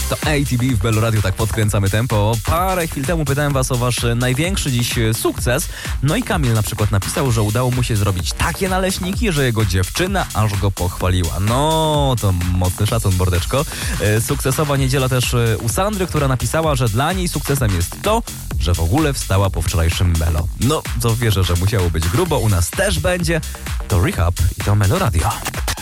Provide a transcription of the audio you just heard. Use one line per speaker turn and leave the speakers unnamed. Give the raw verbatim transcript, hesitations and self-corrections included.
To A T B w Melo Radio, tak podkręcamy tempo. Parę chwil temu pytałem was o wasz największy dziś sukces. No i Kamil na przykład napisał, że udało mu się zrobić takie naleśniki, że jego dziewczyna aż go pochwaliła. No, to mocny szacun, mordeczko. Sukcesowa niedziela też u Sandry, która napisała, że dla niej sukcesem jest to, że w ogóle wstała po wczorajszym Melo. No, to wierzę, że musiało być grubo. U nas też będzie. To Rehab i to Melo Radio.